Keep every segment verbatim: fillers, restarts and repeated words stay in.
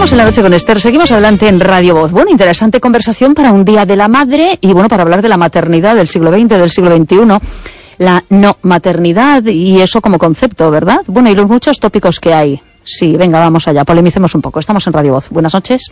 Estamos en La Noche con Esther, seguimos adelante en Radio Voz. Bueno, interesante conversación para un Día de la Madre y bueno, para hablar de la maternidad del siglo veinte, del siglo veintiuno, la no maternidad y eso como concepto, ¿verdad? Bueno, y los muchos tópicos que hay. Sí, venga, vamos allá, polemicemos un poco. Estamos en Radio Voz. Buenas noches.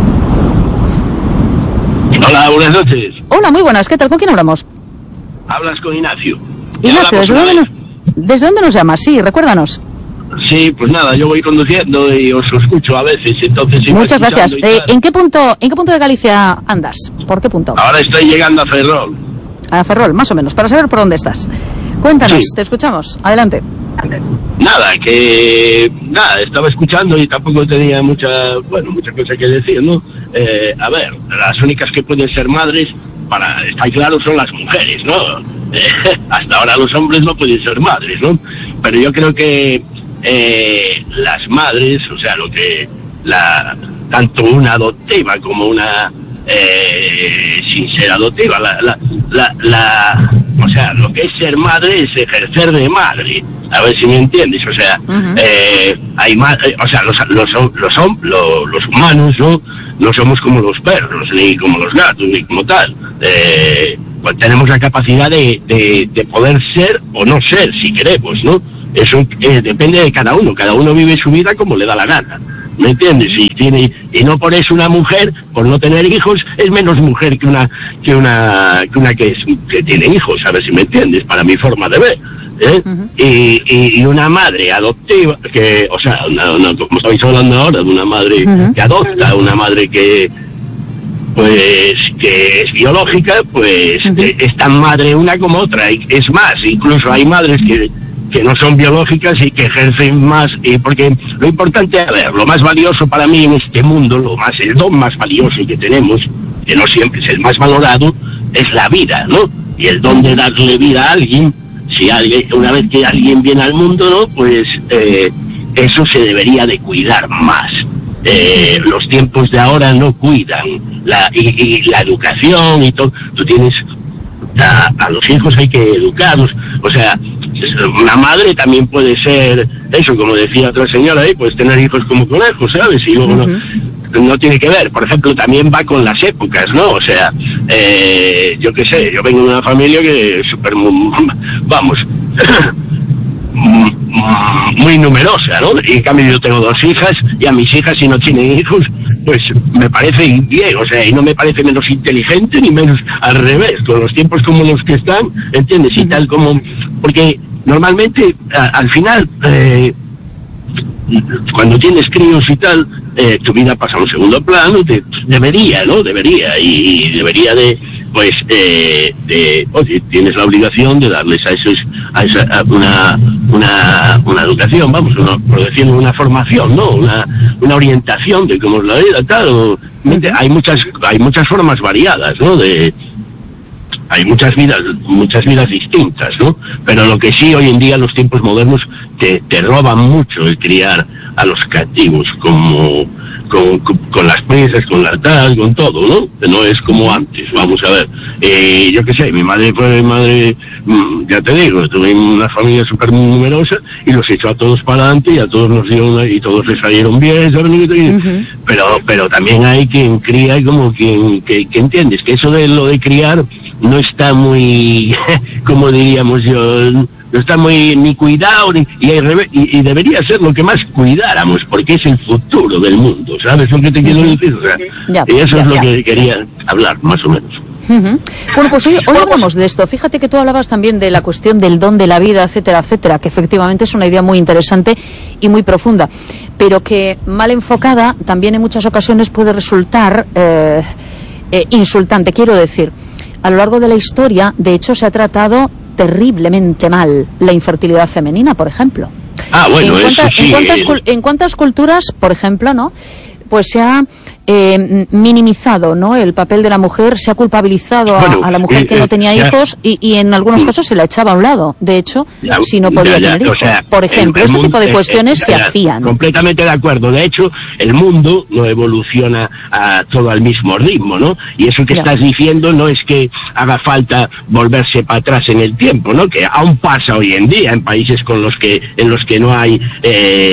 Hola, buenas noches. Hola, muy buenas. ¿Qué tal? ¿Con quién hablamos? Hablas con Ignacio. Ignacio, ¿desde dónde, nos, ¿desde dónde nos llamas? Sí, recuérdanos. Sí, pues nada, yo voy conduciendo y os escucho a veces, entonces... Muchas gracias. Eh, ¿en qué punto en qué punto de Galicia andas? ¿Por qué punto? Ahora estoy llegando a Ferrol. A Ferrol, más o menos, para saber por dónde estás. Cuéntanos, sí. Te escuchamos. Adelante. Nada, que... Nada, estaba escuchando y tampoco tenía mucha... Bueno, mucha cosa que decir, ¿no? Eh, a ver, las únicas que pueden ser madres, para estar claro, son las mujeres, ¿no? Eh, hasta ahora los hombres no pueden ser madres, ¿no? Pero yo creo que... Eh, las madres, o sea, lo que la tanto una adoptiva como una eh, sin ser adoptiva, la, la, la, la, o sea, lo que es ser madre es ejercer de madre, a ver si me entiendes, o sea, uh-huh. eh, hay ma- eh, o sea, los los los, los, los, los humanos, ¿no? No somos como los perros, ni como los gatos, ni como tal, eh, pues tenemos la capacidad de, de, de poder ser o no ser, si queremos, ¿no? Eso eh, depende de cada uno, cada uno vive su vida como le da la gana, ¿me entiendes? Y tiene y no por eso una mujer, por no tener hijos, es menos mujer que una que una que una que, es, que tiene hijos, a ver si me entiendes, para mi forma de ver, ¿eh? Uh-huh. y, y, y una madre adoptiva, que, o sea, una, una, como estáis hablando ahora, de una madre uh-huh. que adopta, una madre que pues que es biológica, pues uh-huh. eh, es tan madre una como otra, y es más, incluso hay madres que que no son biológicas y que ejercen más, eh, porque lo importante, a ver, lo más valioso para mí en este mundo, lo más, el don más valioso que tenemos, que no siempre es el más valorado, es la vida, ¿no? Y el don de darle vida a alguien, si alguien, una vez que alguien viene al mundo, ¿no? Pues eh, eso se debería de cuidar más. Eh, los tiempos de ahora no cuidan la y, y la educación y todo. Tú tienes a, a los hijos hay que educarlos, o sea, una madre también puede ser eso, como decía otra señora ahí, pues tener hijos como conejos, ¿sabes? Y luego uh-huh. no, no tiene que ver, por ejemplo, también va con las épocas, ¿no? O sea, eh, yo qué sé, yo vengo de una familia que es súper, vamos, muy numerosa, ¿no? Y en cambio yo tengo dos hijas, y a mis hijas, si no tienen hijos, pues me parece bien, o sea, y no me parece menos inteligente ni menos al revés, con los tiempos como los que están, ¿entiendes? Y tal como, porque normalmente a, al final eh, cuando tienes críos y tal, eh, tu vida pasa a un segundo plano, te, debería, ¿no? Debería, y debería de, pues, eh, de, oye, tienes la obligación de darles a esos, a esa, a una, una, una educación, vamos, una, por decirlo, una formación, ¿no? Una, una orientación de cómo es la vida, tal, o, hay muchas, hay muchas formas variadas, ¿no? De, hay muchas vidas, muchas vidas distintas, ¿no? Pero lo que sí hoy en día los tiempos modernos te, te roban mucho el criar a los cativos, como con, con, con las presas, con la tal, con todo, ¿no? No es como antes, vamos a ver. Eh, yo qué sé, mi madre fue madre, ya te digo, tuve una familia súper numerosa y los echó a todos para adelante y a todos nos dio y todos les salieron bien, ¿sabes lo que te digo? Uh-huh. Pero, pero también hay quien cría y como quien, que, que entiendes, que eso de lo de criar no está muy, como diríamos yo, no está muy ni cuidado, ni, y, y, y debería ser lo que más cuidáramos, porque es el futuro del mundo, ¿sabes lo que te quiero decir? O sea, ya, y eso ya, es lo ya. que quería hablar, más o menos. Uh-huh. Bueno, pues hoy, hoy hablamos de esto. Fíjate que tú hablabas también de la cuestión del don de la vida, etcétera, etcétera, que efectivamente es una idea muy interesante y muy profunda, pero que mal enfocada también en muchas ocasiones puede resultar eh, eh, insultante. Quiero decir, a lo largo de la historia, de hecho, se ha tratado terriblemente mal la infertilidad femenina, por ejemplo. Ah, bueno, ¿En, cuánta, eso sí, ¿en, cuántas, el... ¿En cuántas culturas, por ejemplo, no? Pues se ha eh, minimizado, ¿no? El papel de la mujer, se ha culpabilizado a, bueno, a la mujer eh, que no tenía eh, hijos y, y en algunos casos se la echaba a un lado. De hecho, ya, si no podía ya, ya, tener hijos, o sea, por ejemplo, el, el ese mundo, tipo de cuestiones eh, eh, se ya, hacían. Completamente de acuerdo. De hecho, el mundo no evoluciona a todo al mismo ritmo, ¿no? Y eso que ya. estás diciendo no es que haga falta volverse para atrás en el tiempo, ¿no? Que aún pasa hoy en día en países con los que en los que no hay eh,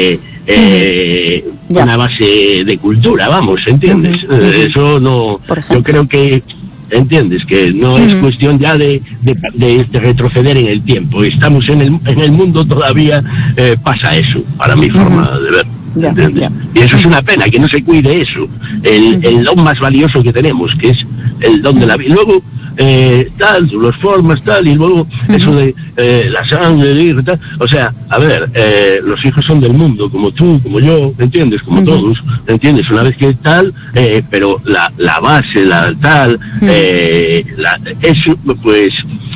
eh, uh-huh. una base de cultura, vamos, ¿entiendes? Uh-huh. Eh, eso no, yo creo que, ¿entiendes? Que no uh-huh. es cuestión ya de, de, de, de retroceder en el tiempo. Estamos en el, en el mundo todavía, eh, pasa eso, para mi uh-huh. forma de ver. Ya, ya. Y eso es una pena, que no se cuide eso, el, el don más valioso que tenemos, que es el don de la vida. Luego, eh, tal, las formas, tal, y luego uh-huh. eso de eh, la sangre, tal. O sea, a ver, eh, los hijos son del mundo, como tú, como yo, ¿entiendes? Como uh-huh. todos, ¿entiendes? Una vez que tal, eh, pero la, la base, la tal, uh-huh. eh, la, eso, pues...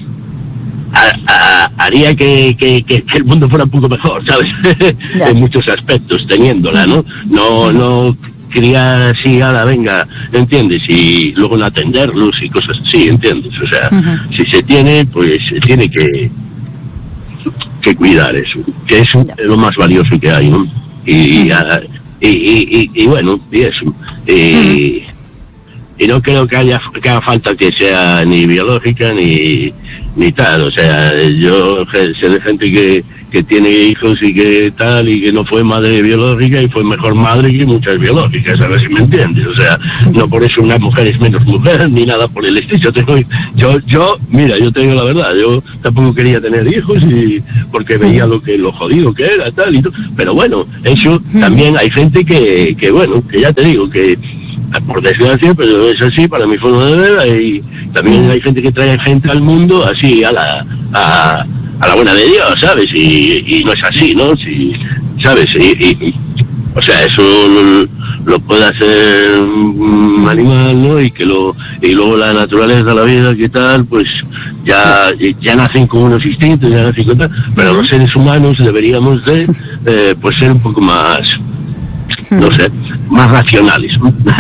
A, a, haría que, que, que, que el mundo fuera un poco mejor, ¿sabes? en muchos aspectos, teniéndola, ¿no? No, no criar así, a la venga, ¿entiendes? Y luego no atenderlos y cosas así, ¿entiendes? O sea, uh-huh. si se tiene, pues se tiene que, que cuidar eso, que es lo más valioso que hay, ¿no? Y, uh-huh. a, y, y, y, y bueno, y eso. Y, uh-huh. y no creo que haya que haga falta que sea ni biológica ni ni tal, o sea, yo sé de gente que que tiene hijos y que tal, y que no fue madre biológica y fue mejor madre que muchas biológicas, a ver si me entiendes. O sea, no por eso una mujer es menos mujer ni nada por el estilo. Yo tengo, yo, yo, mira, yo te digo la verdad, yo tampoco quería tener hijos y porque veía lo que lo jodido que era, tal y todo. Pero bueno, eso también hay gente que, que bueno, que ya te digo que por desgracia, pero es así para mi forma de ver, y también hay gente que trae gente al mundo así a la a, a la buena de Dios, ¿sabes? Y, y no es así, ¿no? Si, ¿sabes? Y, y, o sea, eso lo, lo puede hacer un animal, ¿no? Y que lo y luego la naturaleza, la vida, ¿qué tal? Pues ya ya nacen con unos instintos, ya nacen con tal, pero los seres humanos deberíamos de eh, pues ser un poco más, no sé, más racionales.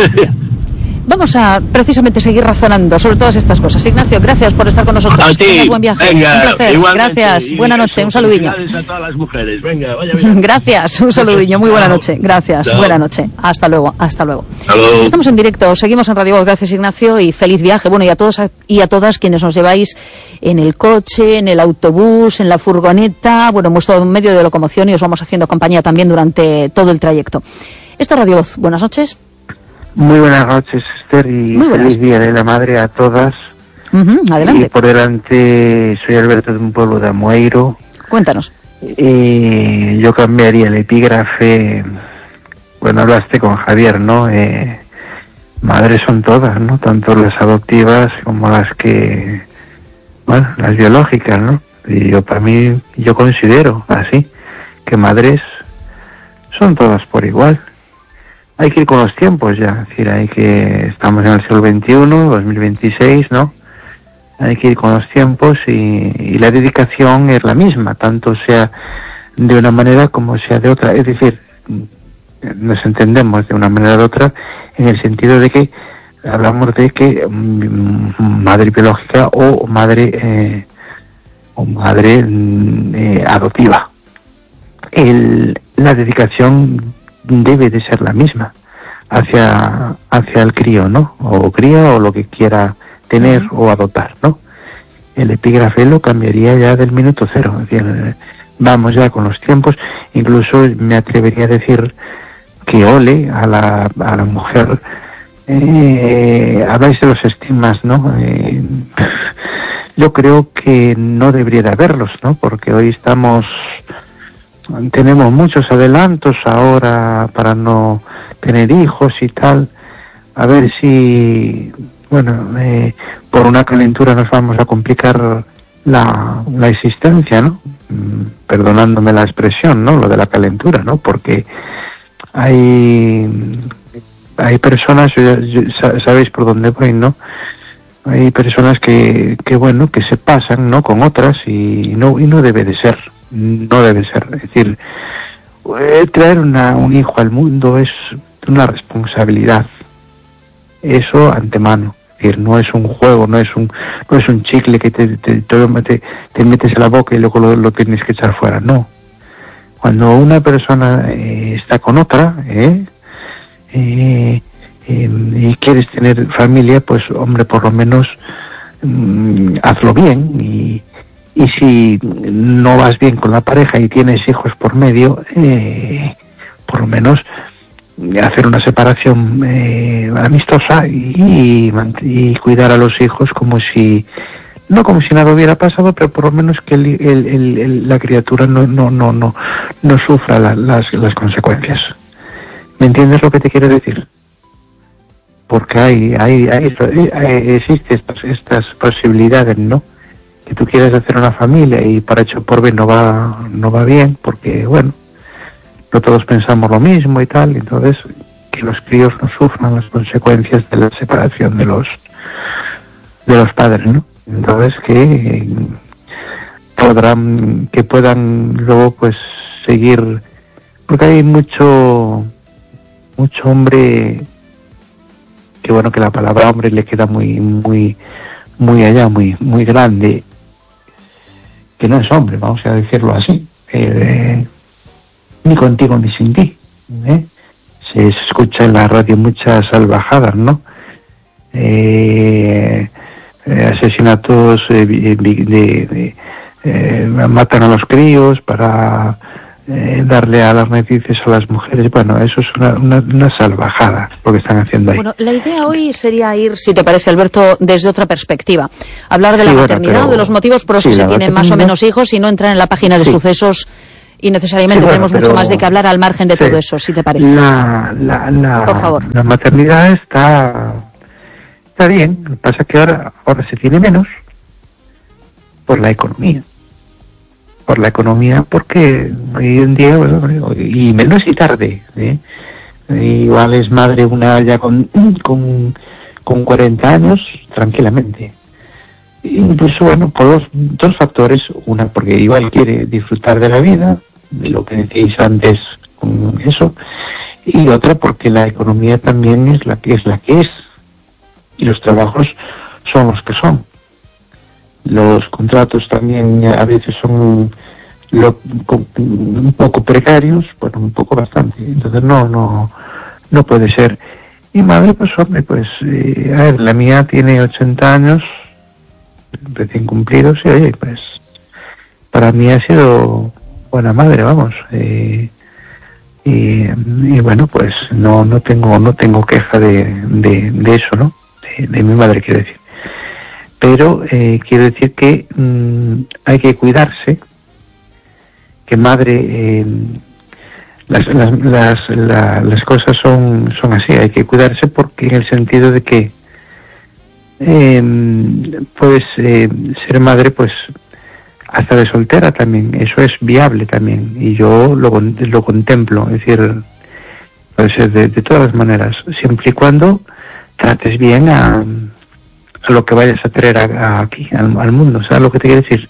Vamos a precisamente seguir razonando sobre todas estas cosas. Ignacio, gracias por estar con nosotros. A ti, buen viaje. Venga, un placer. Gracias. Buena noche. Un saludillo. A todas las mujeres. Venga, vaya bien. Gracias. Un saludillo. Muy buena noche. Gracias. Chao. Buena noche. Hasta luego. Hasta luego. Hello. Estamos en directo. Seguimos en Radio Voz. Gracias, Ignacio, y feliz viaje. Bueno, y a todos y a todas quienes nos lleváis en el coche, en el autobús, en la furgoneta, bueno, en vuestro medio de locomoción, y os vamos haciendo compañía también durante todo el trayecto. Esto es Radio Voz. Buenas noches. Muy buenas noches, Esther, y feliz Día de la Madre a todas. Uh-huh, adelante. Y por delante, soy Alberto, de un pueblo de Amoeiro. Cuéntanos. Eh, yo cambiaría el epígrafe. Bueno, hablaste con Javier, ¿no? Eh, madres son todas, ¿no? Tanto las adoptivas como las que, bueno, las biológicas, ¿no? Y yo, para mí, yo considero así, que madres son todas por igual. Hay que ir con los tiempos ya, es decir, hay que, estamos en el siglo veintiuno, dos mil veintiséis, ¿no? Hay que ir con los tiempos y, y la dedicación es la misma, tanto sea de una manera como sea de otra. Es decir, nos entendemos de una manera o de otra en el sentido de que hablamos de que um, madre biológica o madre eh, o madre eh, adoptiva. El, la dedicación debe de ser la misma hacia hacia el crío, ¿no? O cría o lo que quiera tener uh-huh. o adoptar, ¿no? El epígrafe lo cambiaría ya del minuto cero, es decir, vamos ya con los tiempos. Incluso me atrevería a decir que ole a la a la mujer. Eh, habláis de los estigmas, ¿no? Eh, yo creo que no debería de haberlos, ¿no? Porque hoy estamos tenemos muchos adelantos ahora para no tener hijos y tal. A ver si, bueno, eh, por una calentura nos vamos a complicar la, la existencia, ¿no? Perdonándome la expresión, ¿no? Lo de la calentura, ¿no? Porque hay hay personas, sabéis por dónde voy, ¿no? Hay personas que, que bueno, que se pasan, ¿no? Con otras y no y no debe de ser. No debe ser, es decir, traer una, un hijo al mundo es una responsabilidad, eso antemano, es decir, no es un juego, no es un no es un chicle que te te, te, te metes en la boca y luego lo, lo tienes que echar fuera, no. Cuando una persona eh, está con otra, eh, eh, eh, y quieres tener familia, pues hombre, por lo menos mm, hazlo bien. y Y si no vas bien con la pareja y tienes hijos por medio, eh, por lo menos hacer una separación eh, amistosa y, y, y cuidar a los hijos como si, no como si nada hubiera pasado, pero por lo menos que el, el, el, el, la criatura no no no no no sufra la, las las consecuencias. ¿Me entiendes lo que te quiero decir? Porque hay hay, hay, hay existen estas, estas posibilidades, ¿no? Que tú quieres hacer una familia y para hecho por B no va no va bien, porque bueno, no todos pensamos lo mismo y tal, entonces que los críos no sufran las consecuencias de la separación de los de los padres, ¿no? Entonces que podrán que puedan luego pues seguir, porque hay mucho mucho hombre que bueno, que la palabra hombre le queda muy muy muy allá, muy muy grande, que no es hombre, vamos a decirlo así, eh, ni contigo ni sin ti, ¿eh? Se, se escucha en la radio muchas salvajadas, ¿no? Eh, eh, asesinatos eh, de, de, de eh, matan a los críos para eh, darle a las noticias a las mujeres. Bueno, eso es una, una, una salvajada lo que están haciendo ahí. Bueno, la idea hoy sería ir, si te parece, Alberto, desde otra perspectiva. Hablar de la sí, maternidad, bueno, pero, de los motivos por los sí, que se tienen más o menos hijos y no entrar en la página de sí. sucesos. Y necesariamente sí, bueno, tenemos mucho más de que hablar al margen de sí, todo eso, si te parece. La, la, la, por favor. La maternidad está está bien, lo que pasa es que ahora, ahora se tiene menos por la economía. Por la economía, porque hoy en día, bueno, y menos y tarde, ¿eh? Igual es madre una ya con, con, con cuarenta años, tranquilamente. Incluso, bueno, por dos, dos factores. Una, porque igual quiere disfrutar de la vida, de lo que decíais antes con eso, y otra porque la economía también es la que es la que es, y los trabajos son los que son. Los contratos también a veces son lo, un poco precarios, bueno, un poco bastante, entonces no, no, no puede ser. Y madre, pues hombre, pues, eh, a ver, la mía tiene ochenta años, recién cumplidos, y oye, pues para mí ha sido buena madre, vamos, eh, y, y bueno, pues no no tengo no tengo queja de, de, de eso, ¿no? De, de mi madre, quiero decir. Pero eh, quiero decir que mmm, hay que cuidarse, que madre, eh, las, las, las, la, las cosas son, son así, hay que cuidarse porque en el sentido de que Eh, pues eh, ser madre pues hasta de soltera también, eso es viable también, y yo lo, lo contemplo, es decir, puede ser de, de todas las maneras, siempre y cuando trates bien a, a lo que vayas a traer a, a aquí, al, al mundo, ¿sabes lo que te quiero decir?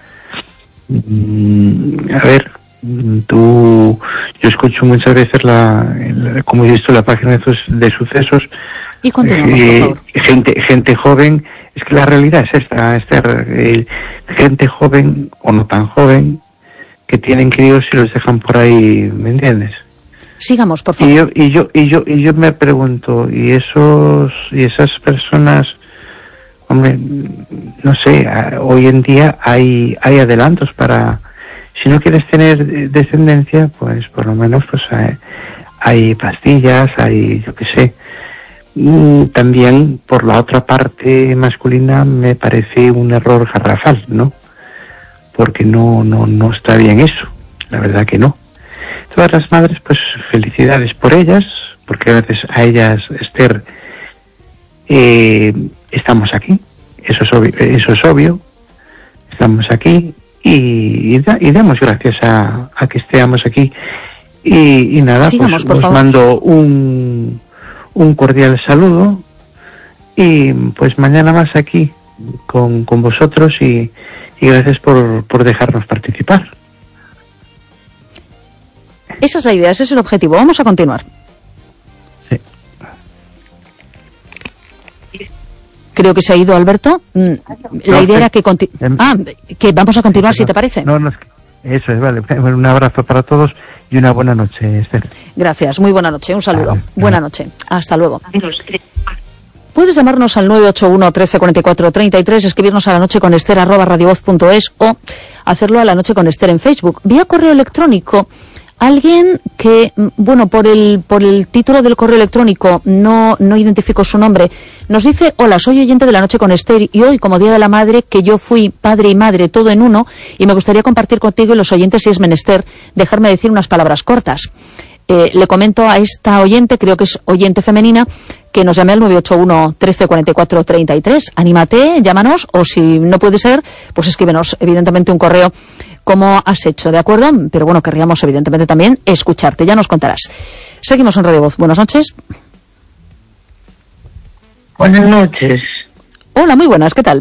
Mm, a ver, tú, yo escucho muchas veces la, la como he visto la página de, de sucesos. Y continuamos, eh, por favor. gente gente joven, es que la realidad es esta, Esther, eh, gente joven o no tan joven que tienen críos y los dejan por ahí, ¿me entiendes? Sigamos, por favor. Y yo y yo y yo y yo me pregunto, y esos y esas personas, hombre, no sé, hoy en día hay hay adelantos para, si no quieres tener descendencia, pues por lo menos pues hay, hay pastillas, hay, yo qué sé. También por la otra parte masculina me parece un error garrafal, ¿no? Porque no no no está bien eso, la verdad que no. Todas las madres, pues felicidades por ellas, porque gracias a ellas, Esther, eh, estamos aquí, eso es obvio, eso es obvio, estamos aquí y, y, da, y damos gracias a, a que estemos aquí. Y, y nada, Sigamos, pues os mando un un cordial saludo y pues mañana más aquí con, con vosotros y, y gracias por, por dejarnos participar. Esa es la idea, ese es el objetivo. Vamos a continuar. Sí. Creo que se ha ido Alberto. La no, idea sí. era que conti- ah, que vamos a continuar, sí, si te parece. No, no, eso es, vale. Un abrazo para todos y una buena noche, Esther. Gracias, muy buena noche, un saludo. Vale, buena noche, hasta luego. Puedes llamarnos al nueve ocho uno, trece, cuarenta y cuatro, treinta y tres, escribirnos a la noche con Esther arroba radiovoz punto es o hacerlo a la noche con Esther en Facebook. Vía correo electrónico Alguien que, bueno, por el por el título del correo electrónico no no identifico su nombre, nos dice: hola, soy oyente de La Noche con Esther y hoy, como Día de la Madre, que yo fui padre y madre todo en uno, y me gustaría compartir contigo y los oyentes, si es menester, dejarme decir unas palabras cortas. Eh, le comento a esta oyente, creo que es oyente femenina, que nos llame al nueve ocho uno, trece, cuarenta y cuatro, treinta y tres. Anímate, llámanos, o si no puede ser, pues escríbenos, evidentemente, un correo como has hecho, ¿de acuerdo? Pero bueno, querríamos evidentemente también escucharte, ya nos contarás. Seguimos en Radio Voz. Buenas noches. Buenas noches. Hola, muy buenas, ¿qué tal?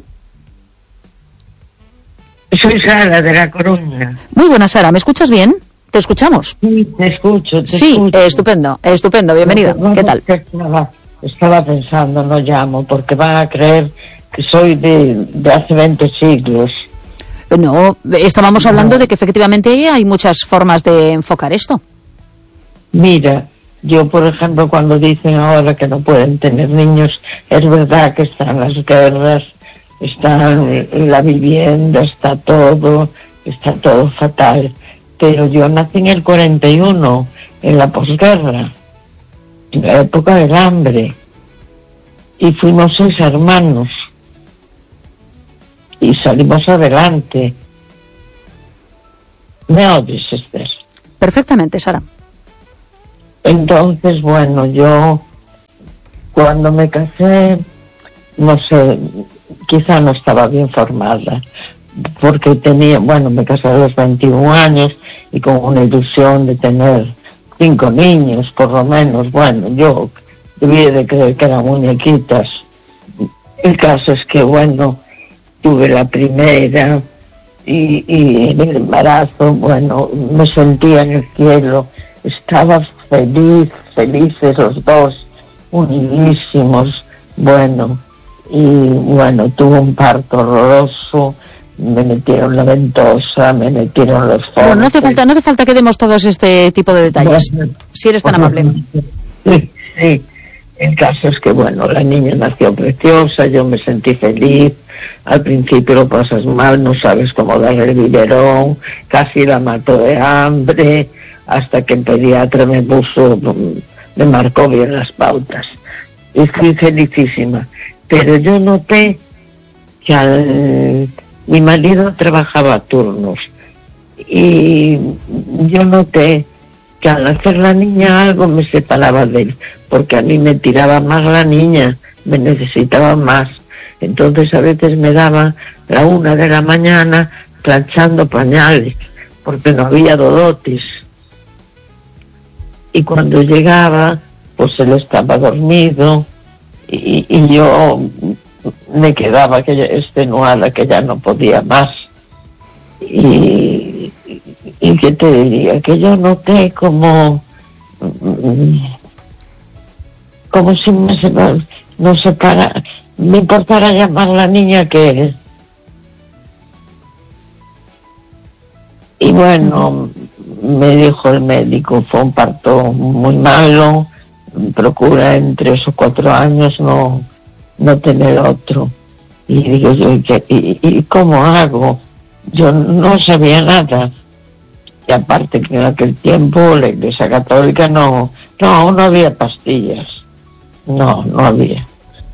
Soy Sara, de La Coruña. Muy buenas, Sara, ¿me escuchas bien? ¿Te escuchamos? Sí, te escucho, te sí, escucho. Eh, estupendo, estupendo, bienvenida. No, ¿Qué tal? Estaba, estaba pensando, no llamo, porque van a creer que soy de, de hace veinte siglos. No, estábamos hablando No. de que efectivamente hay muchas formas de enfocar esto. Mira, yo, por ejemplo, cuando dicen ahora que no pueden tener niños, es verdad que están las guerras, están la vivienda, está todo, está todo fatal. Pero yo nací en el cuarenta y uno, en la posguerra, en la época del hambre, y fuimos seis hermanos, y salimos adelante. ¿Me oyes, Esther? Perfectamente, Sara. Entonces, bueno, yo cuando me casé, no sé, quizá no estaba bien formada, porque tenía, bueno, me casé a los veintiún años y con una ilusión de tener cinco niños, por lo menos. Bueno, yo debía de creer que eran muñequitas. El caso es que, bueno, tuve la primera y, y en el embarazo, bueno, me sentía en el cielo, estaba feliz, felices los dos, unidísimos, bueno, y bueno, tuve un parto horroroso, me metieron la ventosa, me metieron los forros. Bueno, no hace falta, no hace falta que demos todos este tipo de detalles, Bueno, si eres tan amable. Sí, sí. El caso es que, bueno, la niña nació preciosa, yo me sentí feliz. Al principio lo pasas mal, no sabes cómo darle el biberón, casi la mató de hambre, hasta que el pediatra me puso, me marcó bien las pautas. Y fui felicísima. Pero yo noté que al, mi marido trabajaba a turnos, y yo noté que al hacer la niña algo me separaba de él, porque a mí me tiraba más la niña, me necesitaba más. Entonces a veces me daba la una de la mañana planchando pañales, porque no había dodotis. Y cuando llegaba, pues él estaba dormido, y, y yo me quedaba aquella extenuada, que ya no podía más. Y, y que te diría, que yo noté como como si me separa, no separa, me importara llamar a la niña que eres. Y bueno, me dijo el médico, fue un parto muy malo, procura en tres o cuatro años no no tener otro. Y digo yo, ¿y, qué, y, y cómo hago? Yo no sabía nada. Y aparte que en aquel tiempo la Iglesia Católica no, no, no había pastillas. No, no había.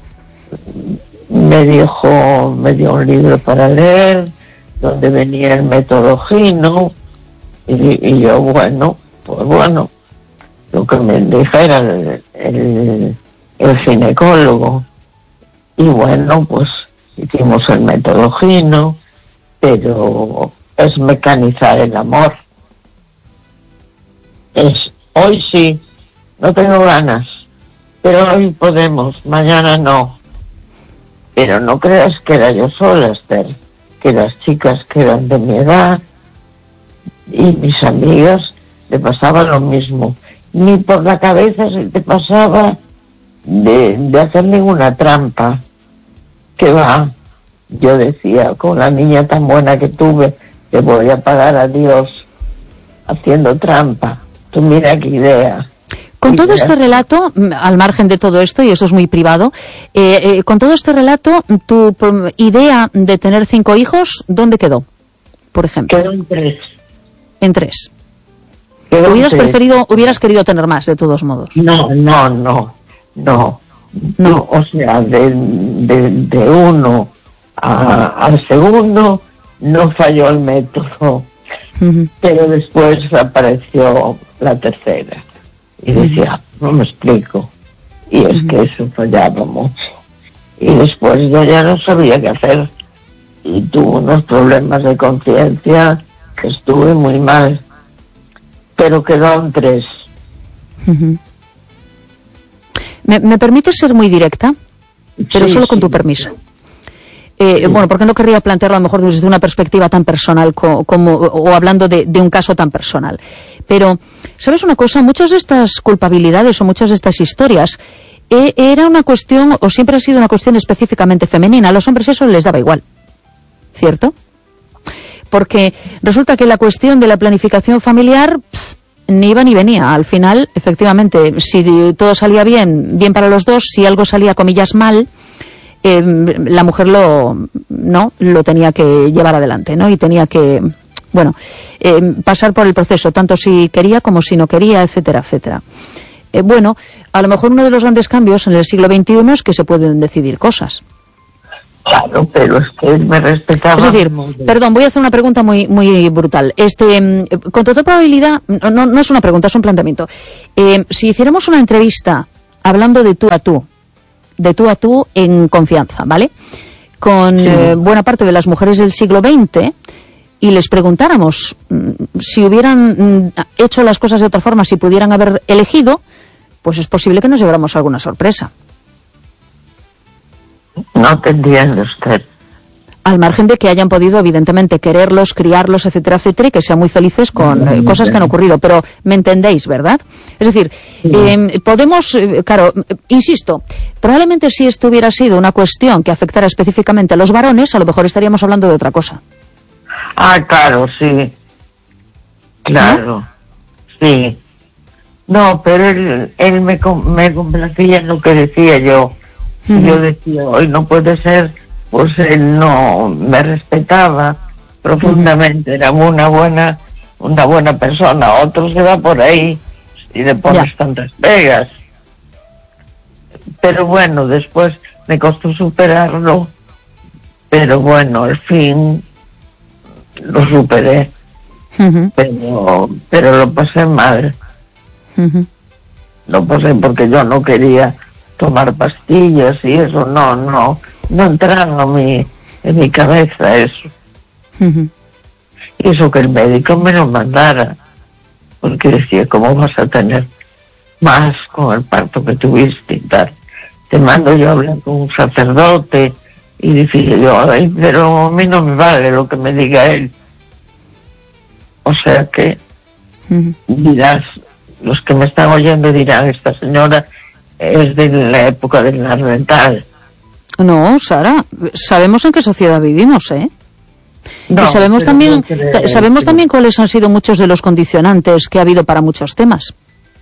Me dijo, me dio un libro para leer, donde venía el método Gino, y, y yo, bueno, pues bueno, lo que me dijo era el, el, el ginecólogo. Y bueno, pues hicimos el método Gino, pero es mecanizar el amor. Es, hoy sí, no tengo ganas, pero hoy podemos, mañana no. Pero no creas que era yo sola, Esther, que las chicas que eran de mi edad y mis amigas le pasaba lo mismo. Ni por la cabeza se te pasaba de, de hacer ninguna trampa. Que va, yo decía, con la niña tan buena que tuve, le voy a pagar a Dios haciendo trampa. Tú mira qué idea. Con todo este relato, al margen de todo esto, y eso es muy privado, eh, eh, con todo este relato, tu um, idea de tener cinco hijos, ¿dónde quedó, por ejemplo? Quedó en tres. En tres. Hubieras preferido, hubieras querido tener más, de todos modos. No, no, no, no. No, o sea, de, de, de uno a, al segundo no falló el método, uh-huh. pero después apareció la tercera y decía, uh-huh. no me explico, y es uh-huh. que eso fallaba mucho, y después yo ya no sabía qué hacer, y tuve unos problemas de conciencia que estuve muy mal, pero quedaron tres. Uh-huh. ¿Me, ¿Me permites ser muy directa? Pero sí, solo con sí, tu permiso. Eh, sí. Bueno, porque no querría plantearlo a lo mejor desde una perspectiva tan personal co como, o hablando de, de un caso tan personal. Pero, ¿sabes una cosa? Muchas de estas culpabilidades o muchas de estas historias eh, era una cuestión, o siempre ha sido una cuestión específicamente femenina. A los hombres eso les daba igual. ¿Cierto? Porque resulta que la cuestión de la planificación familiar... Pss, ni iba ni venía. Al final, efectivamente, si todo salía bien, bien para los dos, si algo salía, comillas, mal, eh, la mujer lo, no, lo tenía que llevar adelante, ¿no? Y tenía que, bueno, eh, pasar por el proceso, tanto si quería como si no quería, etcétera, etcétera. Eh, bueno, a lo mejor uno de los grandes cambios en el siglo veintiuno es que se pueden decidir cosas. Claro, pero es que él me respetaba. Es decir, perdón, voy a hacer una pregunta muy muy brutal. Este, con total probabilidad, no, no es una pregunta, es un planteamiento. Eh, si hiciéramos una entrevista hablando de tú a tú, de tú a tú en confianza, ¿vale? Con sí. eh, buena parte de las mujeres del siglo veinte y les preguntáramos si hubieran hecho las cosas de otra forma, si pudieran haber elegido, pues es posible que nos lleváramos alguna sorpresa. No te entiende usted. Al margen de que hayan podido, evidentemente, quererlos, criarlos, etcétera, etcétera, y que sean muy felices con eh, cosas que han ocurrido. Pero me entendéis, ¿verdad? Es decir, sí. eh, podemos, eh, claro, insisto, probablemente si esto hubiera sido una cuestión que afectara específicamente a los varones, a lo mejor estaríamos hablando de otra cosa. Ah, claro, sí. Claro, ¿no? Sí. No, pero él, él me, me complacía en lo que decía yo. Uh-huh. Yo decía, hoy no puede ser, pues él no me respetaba profundamente, uh-huh. era una buena una buena persona. Otro se va por ahí y le pones yeah. tantas pegas. Pero bueno, después me costó superarlo, pero bueno, al fin lo superé. Uh-huh. Pero, pero lo pasé mal. Uh-huh. Lo pasé porque yo no quería tomar pastillas y eso, no, no, no entraba en mi, en mi cabeza eso. Uh-huh. Y eso que el médico me lo mandara, porque decía, ¿cómo vas a tener más con el parto que tuviste y tal? Te mando yo a hablar con un sacerdote, y decía yo, ay, pero a mí no me vale lo que me diga él. O sea que uh-huh. dirás, los que me están oyendo dirán, esta señora es de la época del Nardental. No, Sara, sabemos en qué sociedad vivimos, ¿eh? No, y sabemos también no sabemos también cuáles han sido muchos de los condicionantes que ha habido para muchos temas.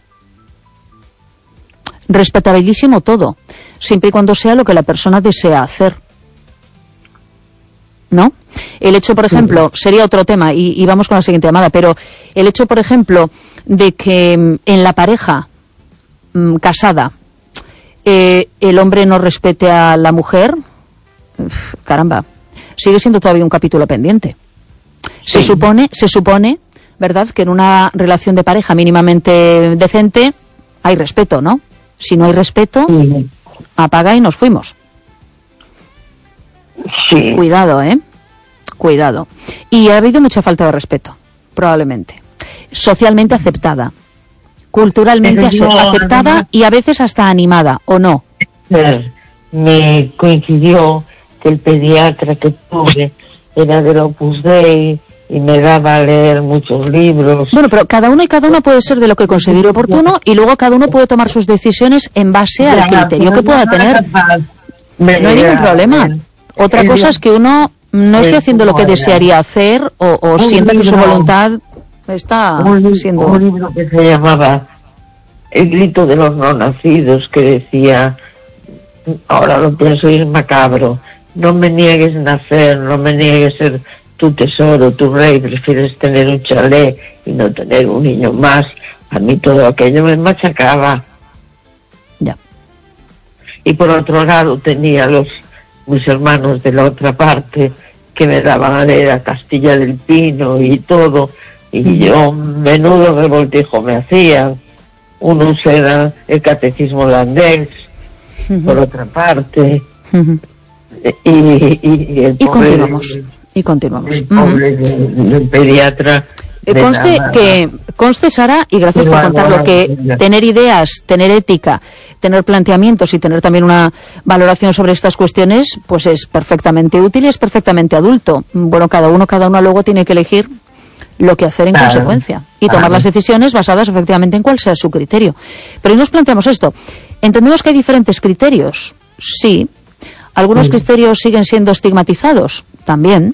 Respetabilísimo todo, siempre y cuando sea lo que la persona desea hacer, ¿no? El hecho, por ejemplo, sería otro tema, y, y vamos con la siguiente llamada, pero el hecho, por ejemplo, de que en la pareja mmm, casada eh, el hombre no respete a la mujer, uf, caramba, sigue siendo todavía un capítulo pendiente. Se sí. supone, se supone, ¿verdad?, que en una relación de pareja mínimamente decente hay respeto, ¿no? Si no hay respeto, sí. apaga y nos fuimos. Sí. Cuidado, ¿eh? Cuidado. Y ha habido mucha falta de respeto, probablemente. Socialmente aceptada, culturalmente yo, aceptada no, y a veces hasta animada, ¿o no? Me coincidió que el pediatra que tuve era del Opus Dei y me daba a leer muchos libros. Bueno, pero cada uno y cada uno puede ser de lo que considere oportuno y luego cada uno puede tomar sus decisiones en base al criterio que pueda tener. No hay ningún problema. Otra cosa es que uno no esté haciendo lo que desearía hacer o, o sienta que su voluntad está siendo... Un libro que se llamaba El grito de los no nacidos, que decía, ahora lo pienso y es macabro, no me niegues nacer, no me niegues ser tu tesoro, tu rey, prefieres tener un chalet y no tener un niño más. A mí todo aquello me machacaba. Ya. Y por otro lado tenía los mis hermanos de la otra parte que me daban a leer a Castilla del Pino y todo, y uh-huh. yo menudo revoltijo me hacían. Unos era el catecismo holandés, uh-huh. por otra parte, uh-huh. y, y, y el y pobre, continuamos, y continuamos. El pobre uh-huh. del, del pediatra. Eh, conste, que, conste, Sara, y gracias por contarlo, que tener ideas, tener ética, tener planteamientos y tener también una valoración sobre estas cuestiones, pues es perfectamente útil y es perfectamente adulto. Bueno, cada uno, cada uno luego tiene que elegir lo que hacer en claro, consecuencia y tomar claro. las decisiones basadas efectivamente en cuál sea su criterio. Pero hoy nos planteamos esto. ¿Entendemos que hay diferentes criterios? Sí. ¿Algunos sí. criterios siguen siendo estigmatizados? También.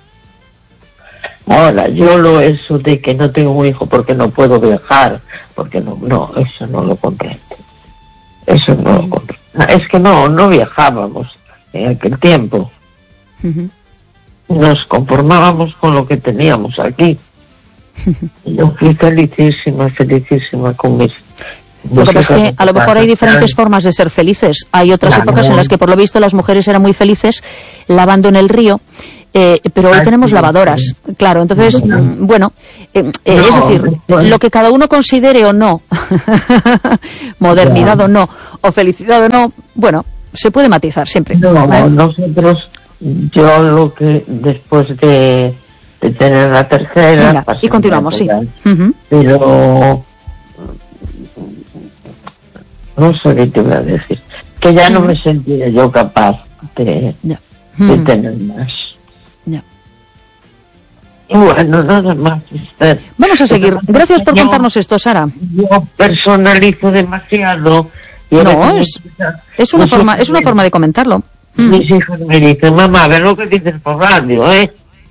Ahora, yo lo eso de que no tengo un hijo porque no puedo viajar, porque no, no, eso no lo comprendo. Eso no lo comprendo. Es que no, no viajábamos en aquel tiempo. Uh-huh. Nos conformábamos con lo que teníamos aquí. Yo fui felicísima, felicísima con mis... Lo que pasa es que a lo mejor hay diferentes formas de ser felices. Hay otras claro. épocas en las que por lo visto las mujeres eran muy felices lavando en el río. Eh, pero hoy tenemos lavadoras, claro, entonces, bueno, eh, eh, es decir, lo que cada uno considere o no, modernidad o no, o felicidad o no, bueno, se puede matizar siempre. No, ¿eh? Nosotros, yo lo que después de, de tener la tercera... Venga, y continuamos, sí. Uh-huh. Pero, no sé qué te voy a decir, que ya uh-huh. no me sentía yo capaz de, yeah. de uh-huh. tener más. Ya. Y bueno, nada más. Usted. Vamos a seguir. Gracias por yo, contarnos esto, Sara. Yo personalizo demasiado. Y no, es, es una forma, es una forma de comentarlo. Mis mm. hijos me dicen, mamá, a ver lo que dices por radio, ¿eh?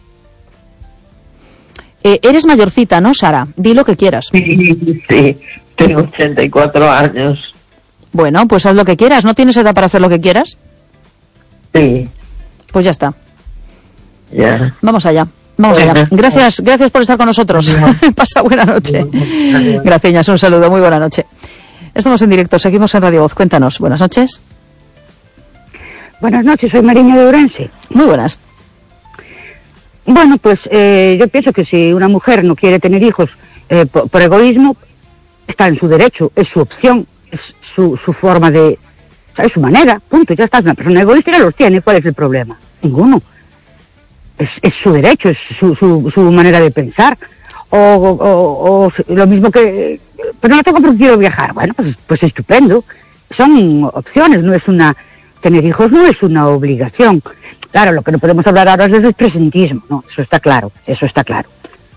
¿eh? Eres mayorcita, ¿no, Sara? Di lo que quieras. Sí, sí. Tengo ochenta y cuatro años. Bueno, pues haz lo que quieras. ¿No tienes edad para hacer lo que quieras? Sí. Pues ya está. Ya. Vamos allá, vamos bueno, allá. Gracias, gracias por estar con nosotros. Pasa buena noche. Gracias, un saludo, muy buena noche. Estamos en directo, seguimos en Radio Voz. Cuéntanos, buenas noches. Buenas noches, soy Mariño de Ourense. Muy buenas. Bueno, pues eh, yo pienso que si una mujer no quiere tener hijos eh, por, por egoísmo, está en su derecho, es su opción, es su, su forma de... O sea, es su manera, punto, ya está. Una persona egoísta ya los tiene, ¿cuál es el problema? Ninguno. Es, es su derecho, es su, su, su manera de pensar. O, o, o lo mismo que... Pero no tengo porque quiero viajar. Bueno, pues, pues estupendo. Son opciones, no es una... Tener hijos no es una obligación. Claro, lo que no podemos hablar ahora es del presentismo, ¿no? Eso está claro, eso está claro.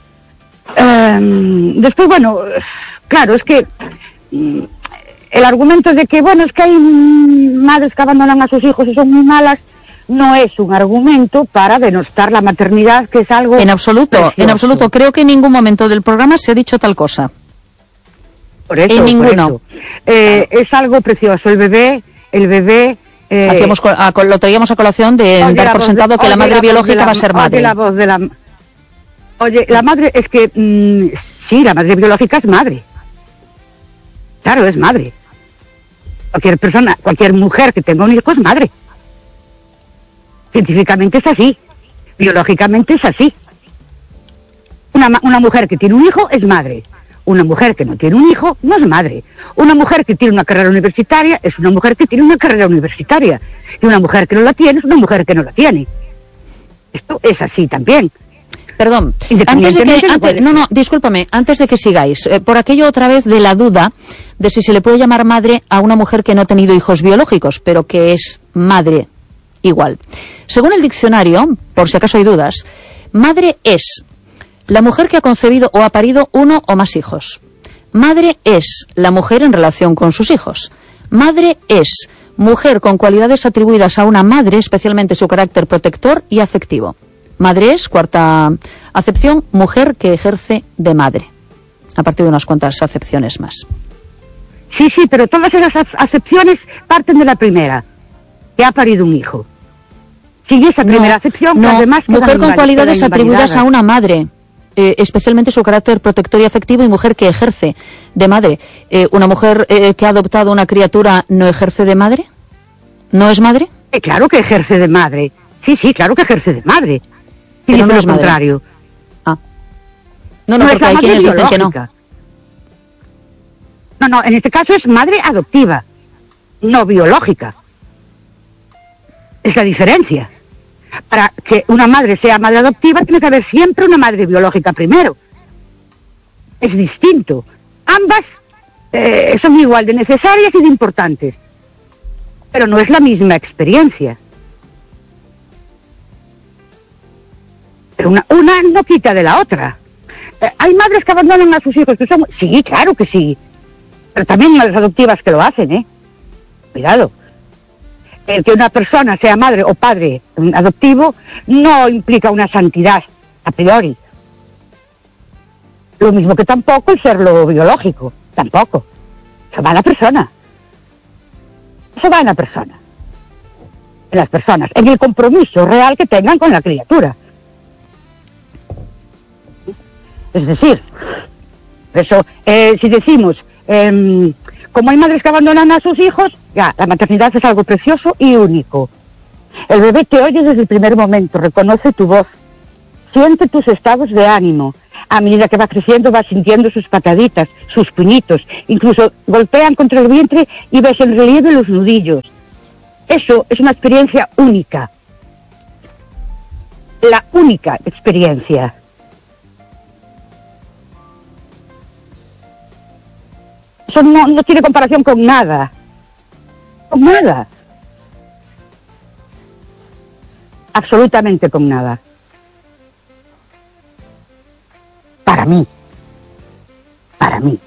Um, después, bueno, claro, es que... Um, el argumento de que, bueno, es que hay madres que abandonan a sus hijos y son muy malas... no es un argumento para denostar la maternidad, que es algo... En absoluto, precioso. En absoluto. Creo que en ningún momento del programa se ha dicho tal cosa. Por eso, en ninguno. Por eso. Eh, es algo precioso. El bebé, el bebé... Eh, Hacíamos, a, lo traíamos a colación de dar por sentado de, que la madre la biológica la, va a ser madre. Oye, la voz de la... Oye, la madre, es que... Mmm, sí, la madre biológica es madre. Claro, es madre. Cualquier persona, cualquier mujer que tenga un hijo es madre. Científicamente es así, biológicamente es así. Una, una mujer que tiene un hijo es madre. Una mujer que no tiene un hijo no es madre. Una mujer que tiene una carrera universitaria es una mujer que tiene una carrera universitaria. Y una mujer que no la tiene es una mujer que no la tiene. Esto es así también. Perdón, antes de que, antes, no, no, discúlpame, antes de que sigáis, eh, por aquello otra vez de la duda de si se le puede llamar madre a una mujer que no ha tenido hijos biológicos, pero que es madre igual. Según el diccionario, por si acaso hay dudas, madre es la mujer que ha concebido o ha parido uno o más hijos. Madre es la mujer en relación con sus hijos. Madre es mujer con cualidades atribuidas a una madre, especialmente su carácter protector y afectivo. Madre es, cuarta acepción, mujer que ejerce de madre. A partir de unas cuantas acepciones más. Sí, sí, pero todas esas acepciones parten de la primera, que ha parido un hijo. sin esa primera no, acepción, no, además mujer con cualidades atribuidas a una madre, eh, especialmente su carácter protector y afectivo, y mujer que ejerce de madre. Eh, ¿Una mujer eh, que ha adoptado una criatura no ejerce de madre? ¿No es madre? Eh, claro que ejerce de madre. Sí, sí, claro que ejerce de madre. Pero no lo es madre. contrario. Ah. No, no, No es porque la hay madre quienes dicen que no. biológica. No, no, en este caso es madre adoptiva, no biológica. Es la diferencia. Para que una madre sea madre adoptiva tiene que haber siempre una madre biológica primero. Es distinto. Ambas eh, son igual de necesarias y de importantes, pero no es la misma experiencia. Pero una, una no quita de la otra. Eh, ¿Hay madres que abandonan a sus hijos? Que son... Sí, claro que sí. Pero también hay las adoptivas que lo hacen, ¿eh? Cuidado. El que una persona sea madre o padre adoptivo no implica una santidad a priori. Lo mismo que tampoco el serlo biológico. Tampoco. Eso va a la persona. Eso va en la persona. En las personas. En el compromiso real que tengan con la criatura. Es decir, por eso, eh, si decimos, eh, como hay madres que abandonan a sus hijos, ya, la maternidad es algo precioso y único. El bebé te oye desde el primer momento, reconoce tu voz, siente tus estados de ánimo. A medida que va creciendo va sintiendo sus pataditas, sus puñitos, incluso golpean contra el vientre y ves en relieve los nudillos. Eso es una experiencia única. La única experiencia. Eso no, no tiene comparación con nada. Con nada. Absolutamente con nada. Para mí. Para mí.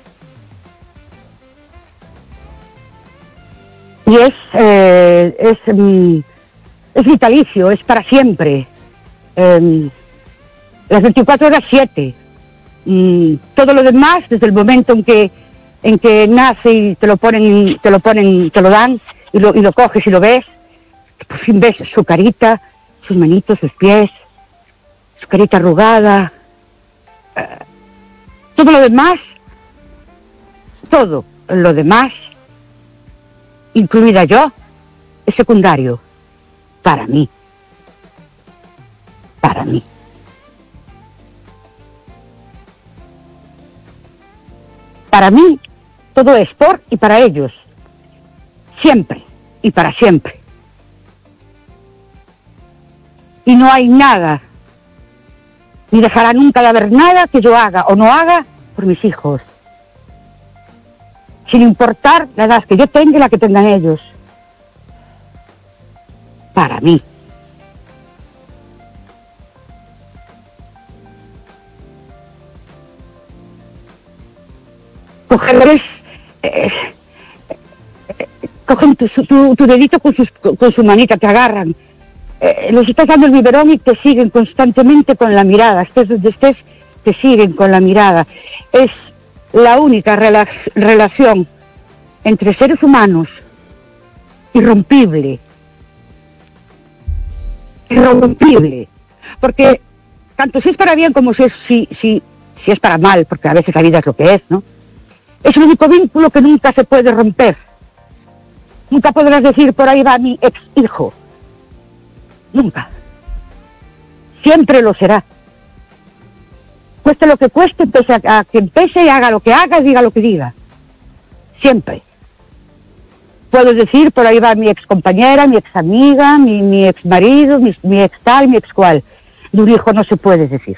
Y es, eh, es, mm, es vitalicio, es para siempre. Eh, las veinticuatro horas siete. Mm, todo lo demás, desde el momento en que en que nace y te lo ponen, te lo ponen, te lo dan, y lo, y lo coges y lo ves, por fin ves su carita, sus manitos, sus pies, su carita arrugada, eh, todo lo demás, todo lo demás, incluida yo, es secundario, para mí, para mí. Para mí, todo es por y para ellos. Siempre y para siempre. Y no hay nada, ni dejará nunca de haber nada que yo haga o no haga por mis hijos. Sin importar la edad que yo tenga y la que tengan ellos. Para mí. Cogerles, eh, eh, cogen tu, tu, tu dedito con, sus, con su manita, te agarran, eh, les estás dando el biberón y te siguen constantemente con la mirada, estés donde estés, te siguen con la mirada. Es la única rela relación entre seres humanos irrompible, irrompible, porque tanto si es para bien como si es, si, si, si es para mal, porque a veces la vida es lo que es, ¿no? Es el único vínculo que nunca se puede romper. Nunca podrás decir, por ahí va mi ex hijo. Nunca. Siempre lo será. Cueste lo que cueste, pese a, a que pese y haga lo que haga y diga lo que diga. Siempre. Puedo decir, por ahí va mi ex compañera, mi ex amiga, mi, mi ex marido, mi, mi ex tal, mi ex cual. De un hijo no se puede decir.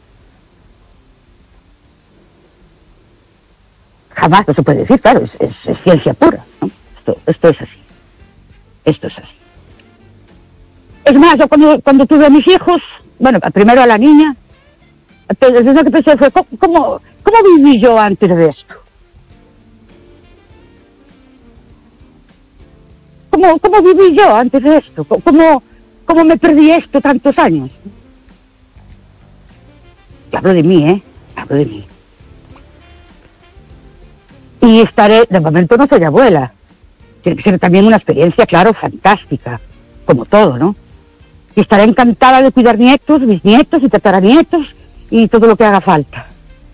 Jamás no se puede decir, claro, es, es, es ciencia pura, ¿no? Esto, esto es así. Esto es así. Es más, yo cuando, cuando tuve a mis hijos, bueno, primero a la niña, entonces lo que pensé fue, ¿cómo, cómo, cómo viví yo antes de esto? ¿Cómo, cómo viví yo antes de esto? ¿Cómo, cómo me perdí esto tantos años? Y hablo de mí, ¿eh? Hablo de mí. Y estaré, de momento no soy abuela. Tiene que ser también una experiencia, claro, fantástica, como todo, ¿no? Y estaré encantada de cuidar nietos, bisnietos y tataranietos y todo lo que haga falta.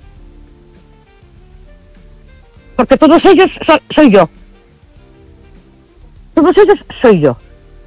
Porque todos ellos so, soy yo. Todos ellos soy yo.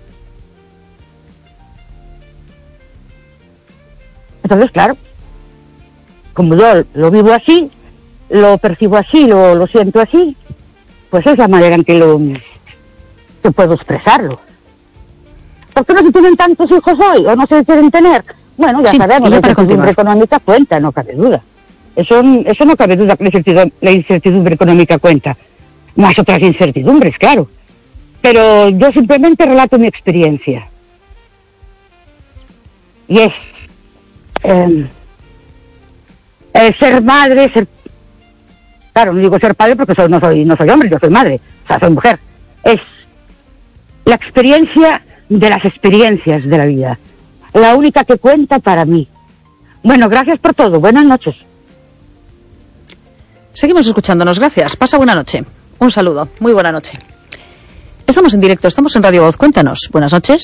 Entonces, claro, como yo lo vivo así, lo percibo así, lo, lo siento así, pues es la manera en que lo que puedo expresarlo. ¿Por qué no se tienen tantos hijos hoy o no se quieren tener? Bueno, ya sí, sabemos, la incertidumbre económica cuenta, no cabe duda. Eso, eso no cabe duda, que la incertidumbre, la incertidumbre económica cuenta. Más otras incertidumbres, claro. Pero yo simplemente relato mi experiencia. Y es eh, eh, ser madre, ser... Claro, no digo ser padre porque soy, no, soy, no soy hombre, yo soy madre, o sea, soy mujer. Es la experiencia de las experiencias de la vida, la única que cuenta para mí. Bueno, gracias por todo, buenas noches. Seguimos escuchándonos, gracias, pasa buena noche, un saludo, muy buena noche. Estamos en directo, estamos en Radio Voz, cuéntanos, buenas noches.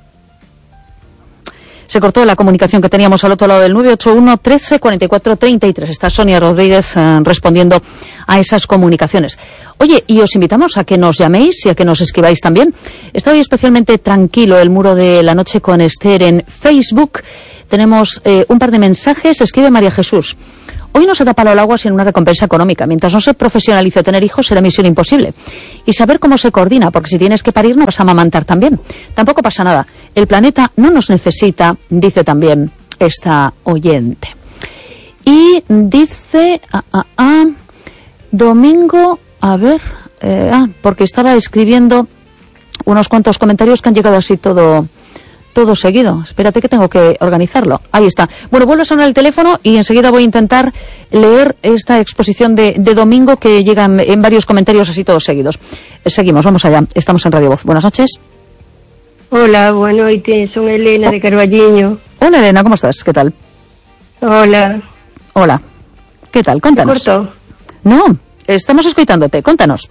Se cortó la comunicación que teníamos al otro lado del nueve ocho uno, trece, cuarenta y cuatro, treinta y tres. Está Sonia Rodríguez eh, respondiendo a esas comunicaciones. Oye, y os invitamos a que nos llaméis y a que nos escribáis también. Está hoy especialmente tranquilo el muro de la noche con Esther en Facebook. Tenemos eh, un par de mensajes. Escribe María Jesús. Hoy no se da palo al agua sin una recompensa económica. Mientras no se profesionalice tener hijos será misión imposible. Y saber cómo se coordina, porque si tienes que parir no vas a amamantar también. Tampoco pasa nada. El planeta no nos necesita, dice también esta oyente. Y dice, ah, ah, ah, domingo, a ver, eh, ah, porque estaba escribiendo unos cuantos comentarios que han llegado así todo... todo seguido. Espérate que tengo que organizarlo. Ahí está. Bueno, vuelvo a sonar el teléfono y enseguida voy a intentar leer esta exposición de, de domingo que llega en, en varios comentarios así todos seguidos. Seguimos, vamos allá. Estamos en Radio Voz. Buenas noches. Hola, buenas noches. Son Elena oh. de Carballiño. Hola, Elena, ¿cómo estás? ¿Qué tal? Hola. Hola. ¿Qué tal? Contanos. ¿Te cortó? No, estamos escoitándote. Contanos.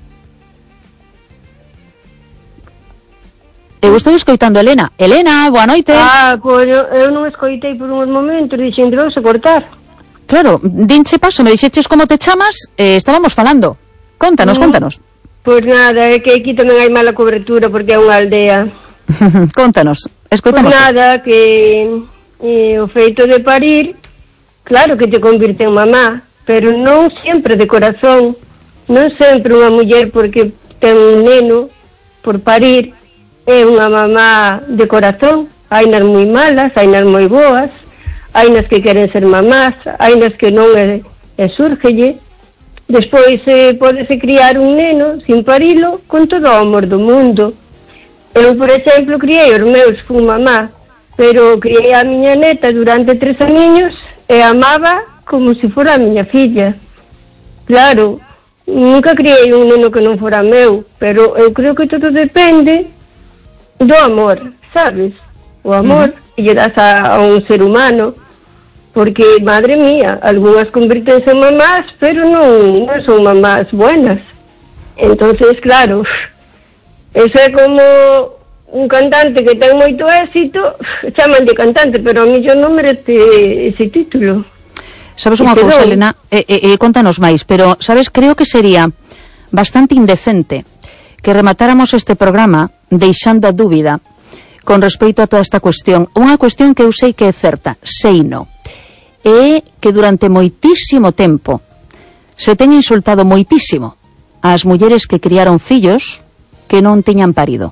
Eu estou escoitando, Elena. Elena, boa noite. Ah, pois eu, eu non escoitei por uns momentos, dixen, se cortar. Claro, dinche paso, me dixeches como te chamas, eh, estábamos falando. Contanos, mm. contanos. Pois nada, é que aquí tamén hai mala cobertura porque é unha aldea. Contanos, escoitamos. Pois nada, que eh, o feito de parir, claro que te convirte en mamá, pero non sempre de corazón, non sempre unha muller porque ten un neno por parir, é unha mamá de corazón. Hai nas moi malas, hai nas moi boas, hai nas que queren ser mamás, hai nas que non é, é surgelle. Despois eh, podese criar un neno sin parilo con todo o amor do mundo. Eu, por exemplo, criei os meus, fui mamá, pero criei a miña neta durante tres aniños e amaba como se fora a miña filla. Claro, nunca criei un neno que non fora meu, pero eu creo que todo depende do amor, sabes? O amor uh-huh. que lle das a, a un ser humano, porque, madre mía, algunhas convirtense en mamás, pero non, non son mamás buenas. Entonces, claro, eso é como un cantante que ten moito éxito, chaman de cantante, pero a mí yo non merece ese título. Sabes unha cousa, Elena, eh, eh, contanos máis, pero, sabes, creo que sería bastante indecente que rematáramos este programa deixando a dúbida con respecto a toda esta cuestión. Unha cuestión que eu sei que é certa, sei no. É que durante moitísimo tempo se ten insultado moitísimo ás mulleres que criaron fillos que non tiñan parido.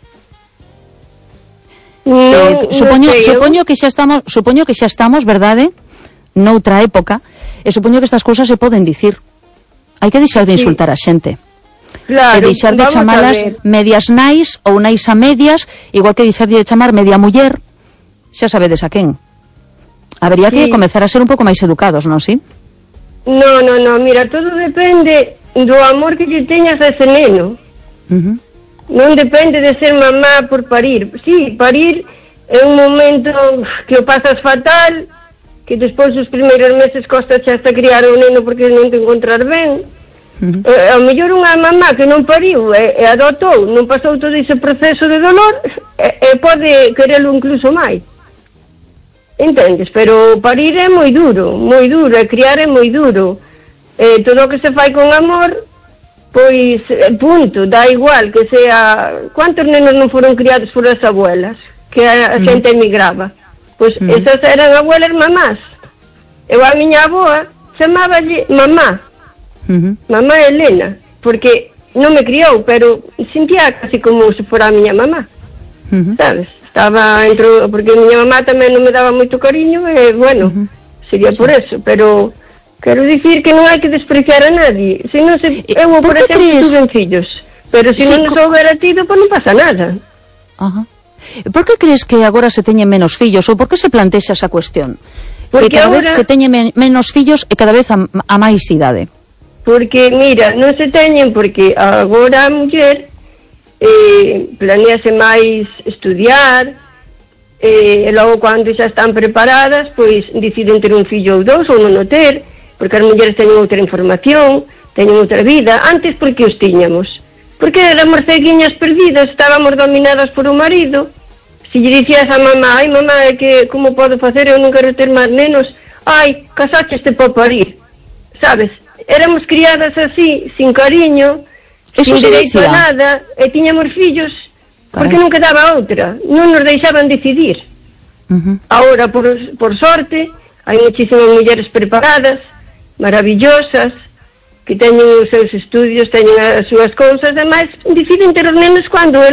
No, eh, supoño, no sei, supoño que xa estamos, supoño que xa estamos, verdade? Noutra época, e supoño que estas cousas se poden dicir. Hai que deixar de insultar sí. a xente. Claro, e deixar de chamalas medias nais ou nais a medias, igual que deixar de chamar media muller, xa sabedes a quen. Habería sí. que comezar a ser un pouco máis educados, non, si? No, no, no, mira, todo depende do amor que lle teñas a ese neno. Uh-huh. Non depende de ser mamá por parir. Sí, parir é un momento que o pasas fatal, que despois dos primeiros meses costa hasta criar un neno porque non te encontrar ben. Uh-huh. Eh, ao mellor unha mamá que non pariu e, e adotou, non pasou todo ese proceso de dolor, e, e pode querelo incluso máis. Entendes? Pero parir é moi duro, moi duro, e criar é moi duro. Eh, todo o que se fai con amor, pois, punto, dá igual que sea... Quantos nenos non foron criados por as abuelas? Que a, a uh-huh. xente emigraba. Pois uh-huh. esas eran abuelas mamás. Eu a miña aboa chamáballe mamá. Uh-huh. Mamá Elena, porque non me criou, pero sentía casi como se fora a miña mamá. Uh-huh. Sabes? Estaba entre... porque a miña mamá tamén non me daba moito cariño e, bueno, uh-huh. sería por eso, pero quero dicir que non hai que despreciar a nadie. Se non se... Eu, por, por exemplo, crees... tuve fillos, pero se sí, non se houbera tido, pois non pasa nada. Ajá. Uh-huh. Por que crees que agora se teñen menos fillos, ou por que se plantexa esa cuestión? Porque que cada agora... vez se teñen men menos fillos e cada vez a, a máis idade. Porque, mira, non se teñen porque agora a muller eh, planease máis estudiar eh, e logo cando xa están preparadas pois deciden ter un fillo ou dous ou non o ter, porque as mulleres teñen outra información, teñen outra vida. Antes porque os tiñamos? Porque éramos ceguiñas perdidas, estábamos dominadas por o marido. Se lle dicías a mamá, ai mamá, é que como podo facer, eu non quero ter máis nenos, ai, casácheste para parir, sabes? Éramos criadas así, sin cariño, eso sin dereito a nada, e tiñamos fillos, caray, porque non quedaba outra, non nos deixaban decidir. Uh-huh. Ahora, por, por sorte, hai muchísimas mulleres preparadas, maravillosas, que teñen os seus estudios, teñen as súas cousas, e máis, deciden ter os nenos cando